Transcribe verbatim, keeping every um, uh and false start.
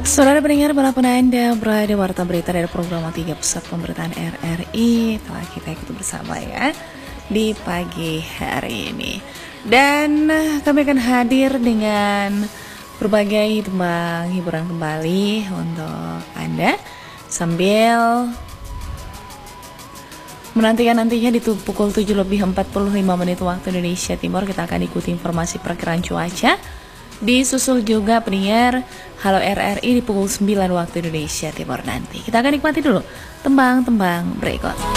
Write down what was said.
Saudara pendengar, manapun Anda berada, warta berita dari program tiga Pusat Pemberitaan R R I telah kita ikuti bersama ya di pagi hari ini. Dan kami akan hadir dengan berbagai tembang hiburan kembali untuk Anda sambil menantikan nantinya di pukul tujuh lebih empat puluh lima menit waktu Indonesia Timur. Kita akan ikuti informasi perkiraan cuaca. Disusul juga pendengar Halo R R I di pukul sembilan waktu Indonesia Timur nanti. Kita akan nikmati dulu tembang-tembang berikut.